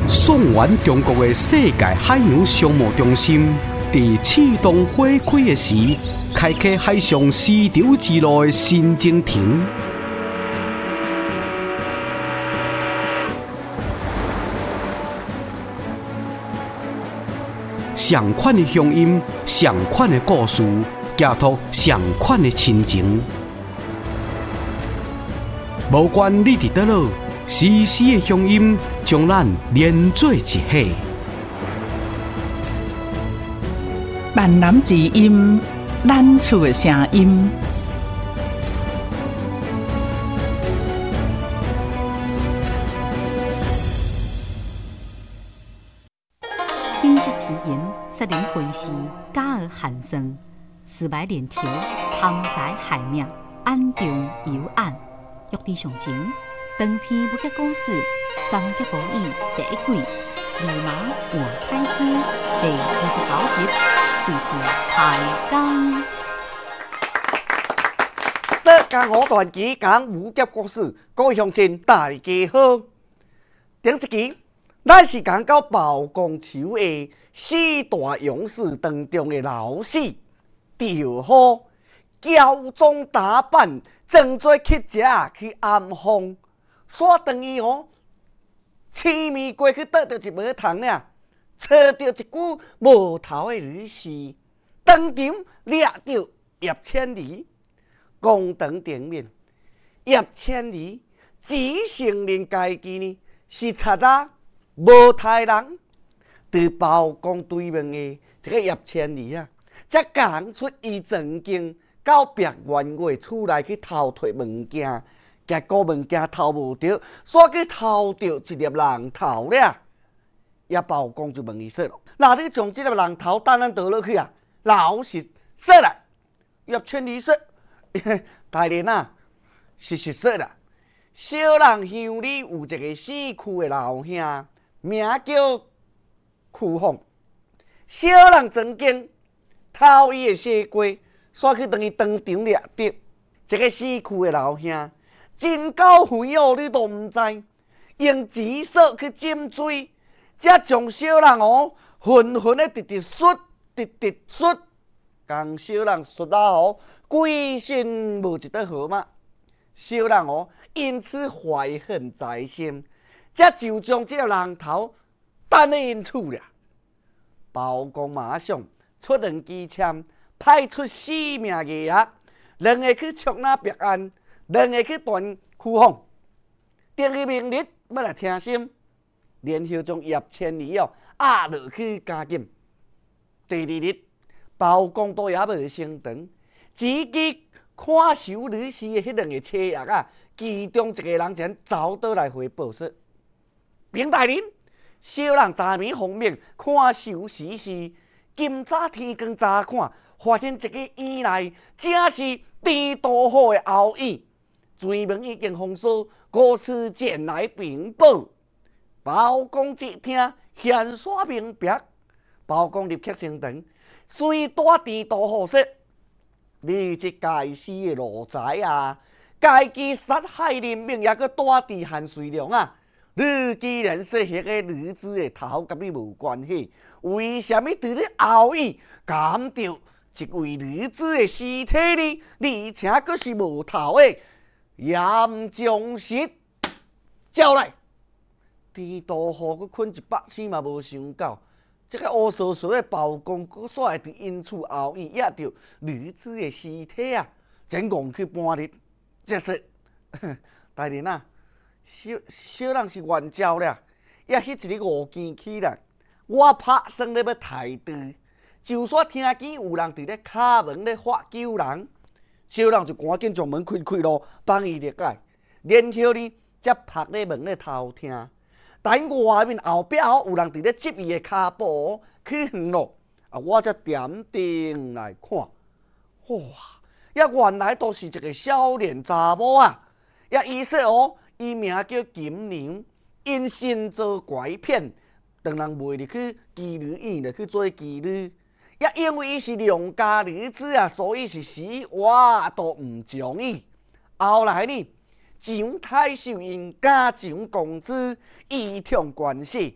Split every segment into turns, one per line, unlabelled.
送完中国的世界海洋商务中心，在启动火开的时，开启海上丝绸之路的新征程。上款的乡音，上款的故事，寄托上款的亲情。无管你伫倒落，时时的乡音将咱连做一体。
万南之音，咱厝的声音。
金色奇岩，雪莲花时，假而寒霜，丝柏链条，汤财海命，暗中幽暗。玉帝上前，长篇武侠故事《三国无义》第一季，立马换太子第29集，岁岁开讲。
说讲我团集讲武侠故事，各位乡亲大家好。顶一集，咱是讲到包公树的四大勇士当中的老四赵虎，乔装打扮。装作乞食去暗访，煞等于痴迷过去倒着一毛糖呢，找到一具无头的女尸，当场掠到叶千里，公堂顶面，叶千里只承认家己呢是贼仔，无杀人。对包公对面的这个叶千里啊，才讲出伊曾经。到别员外厝内去偷摕物件，结果物件偷无着，煞去偷着一粒人头了。也包公就问伊说咯：“那你将这粒人头等咱倒落去啊？”老实说啦，叶千里说：“大人啊，是说啦，小人乡里有一个死去的老兄，名叫屈凤。小人曾经偷伊的西瓜。”煞去等伊当场掠得，这个死去的老兄真够肥哦，你都毋知，用钱索去浸水，才将小人浑浑的直摔，摔，将小人摔啊规身无一块好嘛。小人因此怀恨在心，才就将这个人头等在因厝了。包公马上出两支枪。派出4名衙役，2个去捉拿别案，2个去断屈凤。第二明日要来听审，然后将叶千里压落去监禁。第2日，包公都也无升堂，只记看守女尸的迄2个车役啊，其中一个人前走倒来回报说：“禀大人，小人昨暝奉命看守尸时，今早天光早看。”发现一个院内正是田都虎的后院，追门已经封锁，故此前来禀报。包公一听，现刷明白。包公立刻升堂，随带田都虎说：“你这该死的奴才啊！家己杀害人命，也搁带地汉水良啊！你既然说迄个女子的头甲你无关系，为什么伫你后院敢着？”一位女子的尸体呢，而且佫是无头的，严将实招来。田都虎佫困100星嘛，无想到这个乌索索的包公佫煞会伫因厝后院压着女子的尸体啊！真戆去半日，这说大人啊，小人是冤招了，也迄一日5更起来，我拍算咧要抬队。就算听见有人伫咧敲门咧发救人，小人就赶紧将门开咯，帮伊入来。然后呢，才拍咧门咧偷听。等外面后壁有人伫咧执伊的骹步去远咯，我才点灯来看。哇！原来都是一个少年查某啊！伊说伊名叫金娘，因身遭拐骗，当人卖入去妓女院来去做妓女。也因为伊是良家女子啊，所以是死活都唔将伊。后来呢，蒋太守因家长公子一统关系，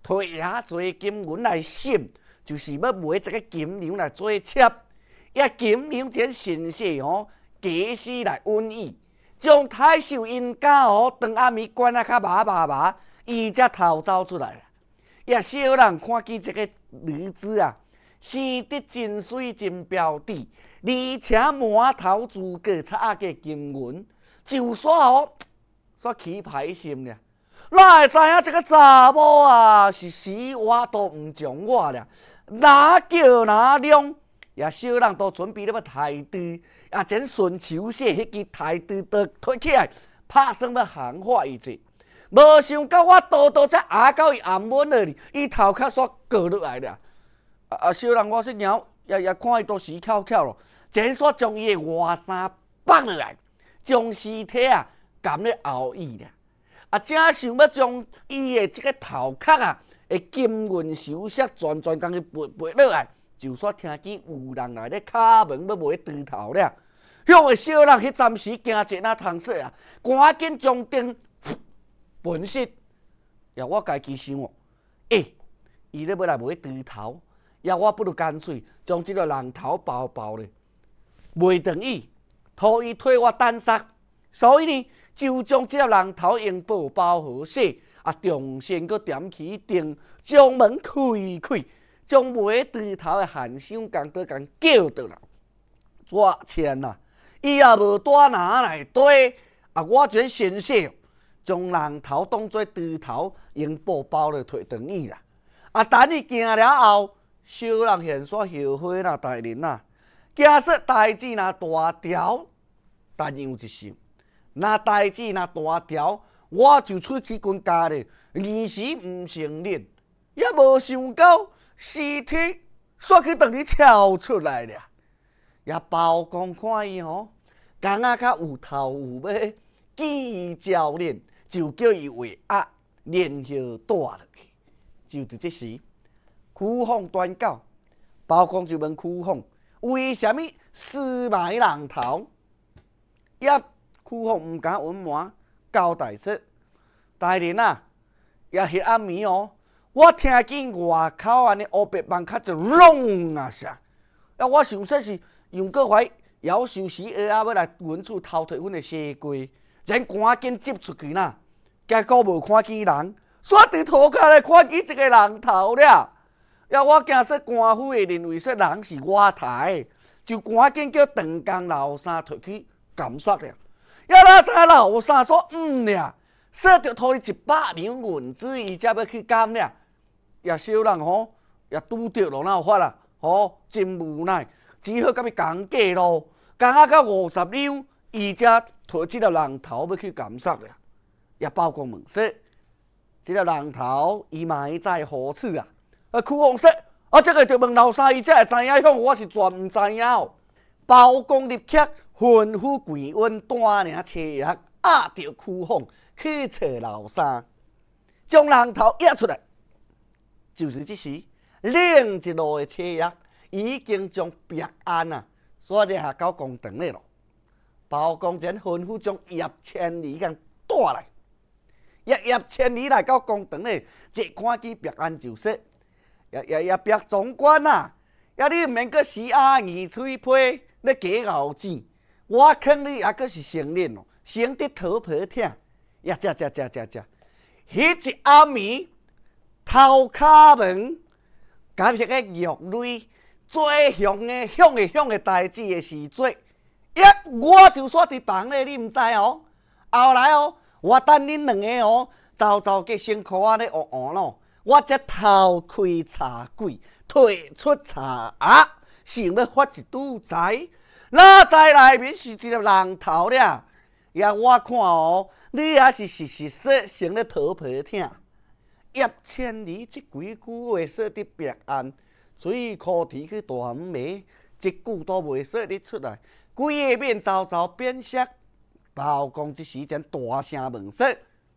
摕遐侪金银来审，就是要买一个金牛来做妾。金牛前神社假死来瘟疫，将太守因家当暗暝关啊较麻，伊才逃走出来啦。小人看见这个女子啊，生得真水真标致，而且满头珠个插个金银，就煞起歹心了。哪会知影这个查某啊是死活都唔将我了，哪叫哪量？小人都准备了要抬猪，前顺手写迄支抬猪刀推起来，拍算要行化伊者。无想到我刀才压到伊暗门了，伊头壳煞割落来了。小人我说鸟也看伊都死翘咯，前煞将伊的外衫绑落来，将尸体含咧后椅了。正想要将伊的这个头壳的金银首饰全将伊拔落来。就煞听见有人来咧敲门要买猪头了，向的小人迄暂时惊一那通说赶紧将灯分析。我家己想伊咧要来买猪头，我不如干脆将这个人头包咧，袂等伊，托伊替我等杀。所以呢，就将这个人头用布包好势，重新搁点起灯，将门开。将买猪头的汉相公都共叫到啦，抓钱啦！伊也无带拿来对，我全先生将人头当作猪头，用布包了摕转伊啦。等伊行了后，小人现煞后悔啦，大人啦！假说代志若大条，但样一想，若代志若大条，我就出去军家咧，二时唔成立，也无想到。尸体煞去等你跳出来了，包公看伊讲较有头有尾，记伊教练，就叫伊为连续带落去。就伫这时，屈凤端到，包公就问屈凤为什么私埋人头？屈凤唔敢隐瞒，交代说：大人迄暗暝我听见外口安尼乌白网较就拢啥，我想说是杨国怀夭寿时要来阮厝偷摕阮的西瓜，前赶紧接出去啦，结果无看见人，煞伫涂骹咧看见一个人头了。我惊说官府会认为说人是我杀，就赶紧叫长工老三摕去监察了。哪知老三说了，说着拖伊100两银子，伊才要去监了。小人也拄着咯，哪有法啦？真无奈，只好甲伊讲价咯，讲到50两，伊才摕这个人头要去监察了。包公问说：这个人头伊埋在何处啊？屈凤说：这个就问老三，伊才会知影，向我是全唔知影。包公立刻吩咐贵温带领车役压着屈凤去找老三，将人头压出来。就是这时，另一路的车役已经将白安锁下到公堂里了。包公前吩咐将叶千里给带来，叶千里来到公堂里，一看见白安就说：白总管你唔免搁死二嘴皮咧假熬钱，我看你也搁是成年咯，生得头皮疼。这，迄一暗暝。偷敲门，甲迄个玉类最凶的代志的时做，我就煞伫房内，你毋知后来我等恁两个走过身躯咧学咯，我才偷开茶柜，退出茶盒，想要发一赌财，哪知内面是一个人头了。我看你也是实说成咧头皮疼。叶千里这几句话说得白安，嘴口提去大门骂，一句都袂说得出来，规个面糟变色。包公这时阵大声问说：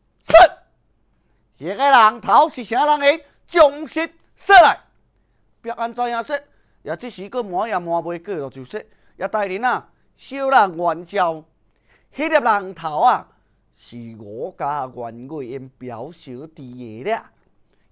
迄个人头是啥人的？将实说来。白安怎样说？这时个满也满袂过咯，就说：大人小人冤招，迄粒人头是我家冤家因表小弟的了。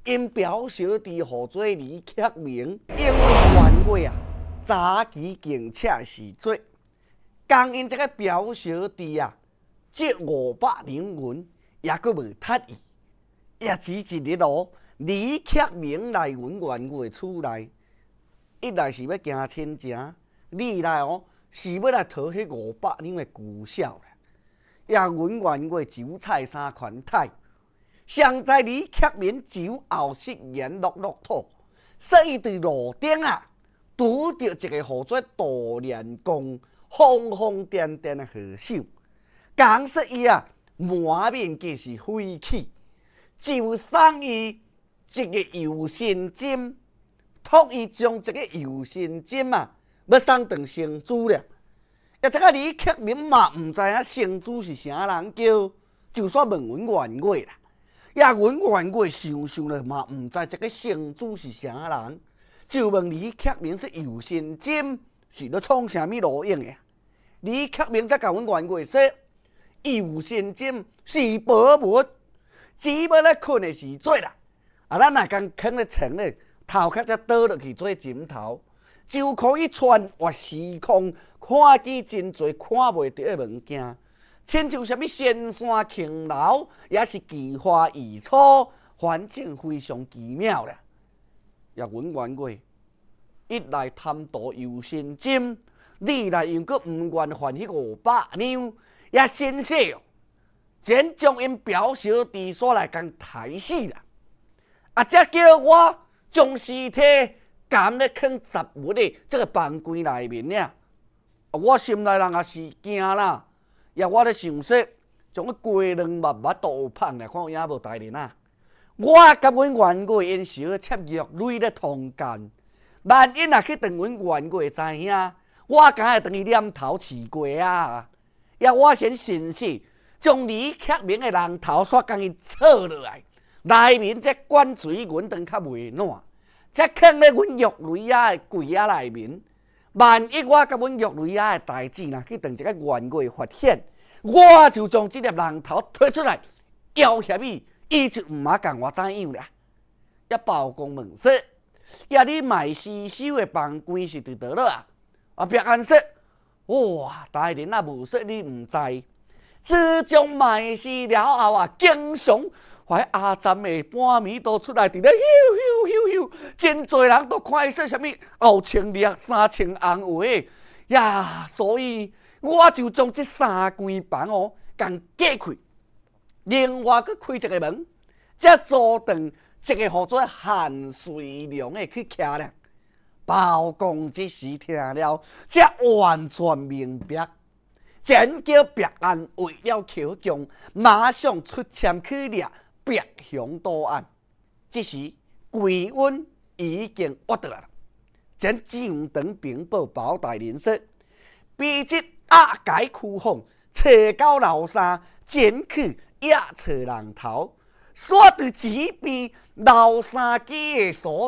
因表小弟号做李克明，因为冤过啊，早期警察是做，刚因这个表小弟啊，这500零银也阁无脱伊，也只一日哦，李克明来阮冤过厝内，一来是要行亲情，二来哦是要来讨迄500零的巨痟啦，也阮冤过酒菜三款太。上在李克明酒后失言落土，所以伫路顶啊，拄着一个号做杜连公疯疯癫癫的和尚，讲说伊啊满面皆是晦气，就送伊一个油心针，托伊将这个油心针啊，要送当成主了。也这个李克明嘛，毋知影成主是啥人叫，就煞问阮冤过啦。也阮冤过想想了嘛，毋知这个成主是啥人，就问李克明是油心针是咧创啥物路用的？李克明则甲阮冤过说，油心针是宝物，只要咧困的时做啦，咱若共囥咧床咧，头壳则倒落去做枕头，就可以穿越时空，看见真侪看袂到的物件。亲像什么仙山琼楼，也是奇花异草，反正非常奇妙啦。也阮冤过，一来贪图油心针，二来又阁毋愿还迄500两，也先说哦，真将因表小弟煞来共刣死啦！啊，则叫我将尸体含咧囥杂物的这个房间内面呀。我心内人也是惊啦。也我咧想说，将个鸡卵目目都有芳咧，看有影无大人啊！我甲阮冤过因小切肉累咧通奸，万一若去当阮冤过知影，我敢会当伊念头饲过啊！也我先寻思，将李克明的人头煞共伊扯落来，内面这灌水银当较袂烂，这囥咧阮玉雷啊的柜仔内面。万一我甲阮玉雷啊的代志若去当一个冤过发现，我就将这粒人头推出来，要挟伊就毋茫共我怎样啦？也包公问说，也你卖尸首的房间是伫倒落啊？啊，别安说，哇，大人啊无说你毋知，自从卖尸了后啊，经常怀阿占的半暝都出来伫咧咻，真侪人都看伊说什么后穿绿三穿红话呀，所以我就将这3间房哦，共隔开，另外佮开一个门，才坐等一个号做韩遂良的去徛咧。包公这时听了，才完全明白。真叫白安为了求将，马上出签去掠白熊到案。这时贵温已经挖倒来了，真上堂禀报包大人说，笔这压解驱放，找到楼山，捡去压找人头，煞伫这边楼山基的所